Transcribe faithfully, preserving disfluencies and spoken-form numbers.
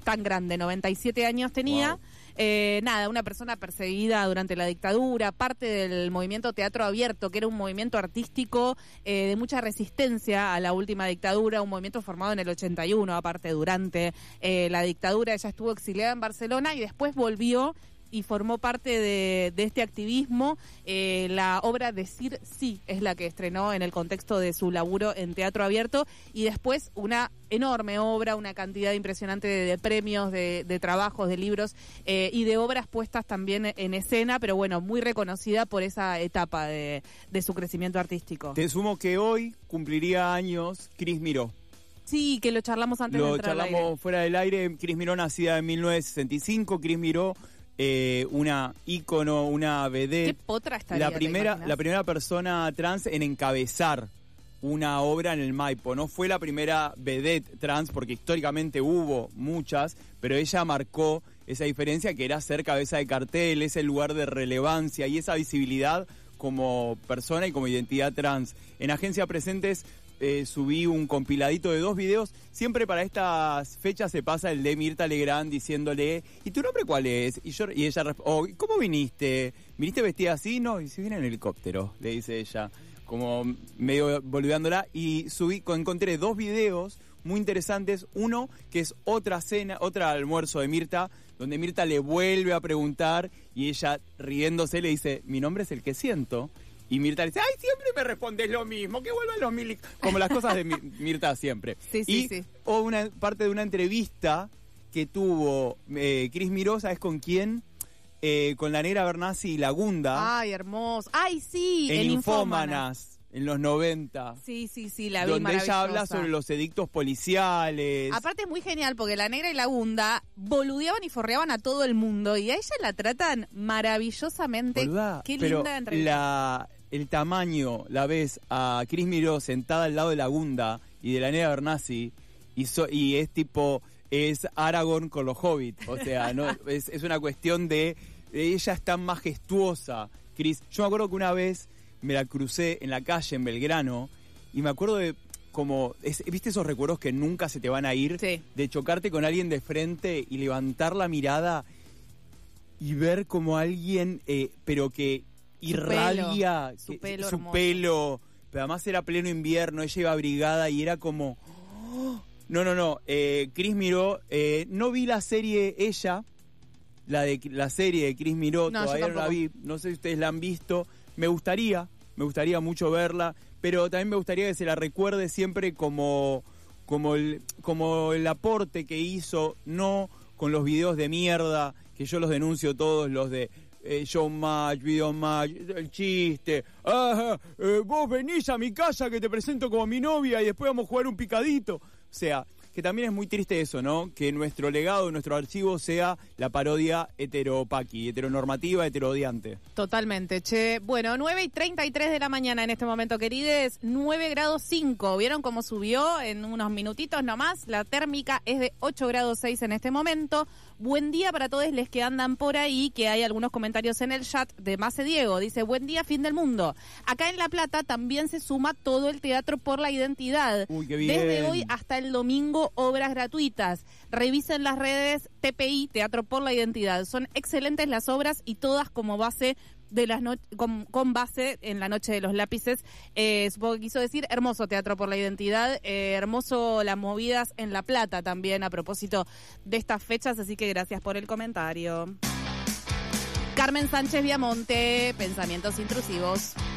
tan grande, noventa y siete años tenía. Wow. Eh, nada, una persona perseguida durante la dictadura, parte del movimiento Teatro Abierto, que era un movimiento artístico eh, de mucha resistencia a la última dictadura, un movimiento formado en el ochenta y uno, aparte durante eh, la dictadura. Ella estuvo exiliada en Barcelona y después volvió y formó parte de, de este activismo. Eh, la obra Decir Sí es la que estrenó en el contexto de su laburo en Teatro Abierto, y después una enorme obra, una cantidad impresionante de, de premios, de, de trabajos, de libros eh, y de obras puestas también en escena, pero bueno, muy reconocida por esa etapa de, de su crecimiento artístico. Te sumo que hoy cumpliría años Cris Miró. Sí, que lo charlamos antes lo de entrar al aire. Lo charlamos fuera del aire. Cris Miró, nacida en mil novecientos sesenta y cinco. Cris Miró, Eh, una ícono, una vedette. ¿Qué potra estaría, la primera, la primera persona trans en encabezar una obra en el Maipo. No fue la primera vedette trans, porque históricamente hubo muchas, pero ella marcó esa diferencia, que era ser cabeza de cartel, ese lugar de relevancia y esa visibilidad como persona y como identidad trans. En Agencia Presentes Eh, subí un compiladito de dos videos. Siempre para estas fechas se pasa el de Mirta Legrand diciéndole: ¿y tu nombre cuál es? Y yo y ella, oh, ¿cómo viniste? ¿Viniste vestida así? No, y si viene en helicóptero, le dice ella, como medio boludeándola. Y subí, encontré dos videos muy interesantes. Uno que es otra cena, otro almuerzo de Mirta, donde Mirta le vuelve a preguntar y ella, riéndose, le dice: mi nombre es el que siento. Y Mirta le dice: ay, siempre me respondes lo mismo, que vuelvan los mil... Como las cosas de Mirta siempre. Sí, sí, y sí. O una parte de una entrevista que tuvo eh, Cris Miró, ¿sabes con quién? Eh, con la Negra Bernasi y Lagunda. Ay, hermoso. Ay, sí, en, en Infómanas, Infómanas. En los noventa. Sí, sí, sí, la vi, donde ella habla sobre los edictos policiales. Aparte es muy genial porque la Negra y la Gunda boludeaban y forreaban a todo el mundo y a ella la tratan maravillosamente. Boluda, Qué pero linda entrevista. La, el tamaño, la ves a Cris Miró sentada al lado de la Gunda y de la Negra Bernasi y, so, y es tipo, es Aragorn con los hobbits. O sea, no es, es una cuestión de, de ella es tan majestuosa, Cris. Yo me acuerdo que una vez me la crucé en la calle en Belgrano y me acuerdo de como, es, ¿viste esos recuerdos que nunca se te van a ir? Sí. De chocarte con alguien de frente y levantar la mirada y ver como alguien, eh, pero que su irradia pelo, su que, pelo, su hermoso. pelo, pero además era pleno invierno, ella iba abrigada y era como... ¡oh! No, no, no, eh, Cris Miró, eh, no vi la serie ella, la de la serie de Cris Miró, No, todavía no la vi, no sé si ustedes la han visto, me gustaría, me gustaría mucho verla, pero también me gustaría que se la recuerde siempre como, como, el, como el aporte que hizo, no con los videos de mierda, que yo los denuncio todos, los de eh, showmatch, videomatch, el chiste, ah, eh, vos venís a mi casa que te presento como mi novia y después vamos a jugar un picadito. O sea, que también es muy triste eso, ¿no? Que nuestro legado, nuestro archivo sea la parodia heteropaqui, heteronormativa, heteroodiante. Totalmente, che. Bueno, nueve y treinta y tres de la mañana en este momento, querides. nueve grados cinco. ¿Vieron cómo subió en unos minutitos nomás? La térmica es de ocho grados seis en este momento. Buen día para todos les que andan por ahí, que hay algunos comentarios en el chat de Mace Diego. Dice: buen día, fin del mundo. Acá en La Plata también se suma todo el Teatro por la Identidad. Uy, qué bien. Desde hoy hasta el domingo, obras gratuitas. Revisen las redes T P I, Teatro por la Identidad. Son excelentes las obras y todas como base de las no con, con base en la Noche de los Lápices. Eh, supongo que quiso decir hermoso Teatro por la Identidad, eh, hermoso las movidas en La Plata también a propósito de estas fechas, así que gracias por el comentario. Carmen Sánchez Viamonte, pensamientos intrusivos.